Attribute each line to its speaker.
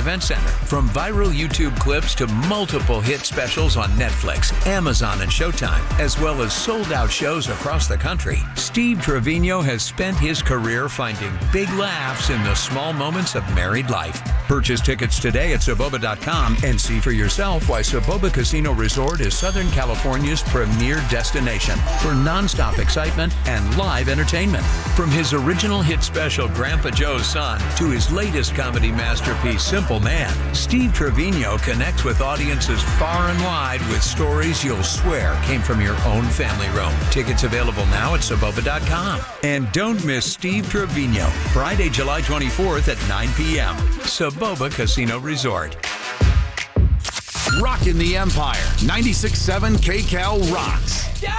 Speaker 1: Event Center. From viral YouTube clips to multiple hit specials on Netflix, Amazon, and Showtime, as well as sold-out shows across the country, Steve Trevino has spent his career finding big laughs in the small moments of married life. Purchase tickets today at Soboba.com and see for yourself why Soboba Casino Resort is Southern California's premier destination for nonstop excitement and live entertainment. From his original hit special Grandpa Joe's Son to his latest comedy masterpiece Simple Man, Steve Trevino connects with audiences far and wide with stories you'll swear came from your own family room. Tickets available now at Soboba.com. And don't miss Steve Trevino, Friday, July 24th at 9 p.m. Soboba Casino Resort.
Speaker 2: Rockin' the Empire. 96.7 KCAL rocks.
Speaker 3: Yeah!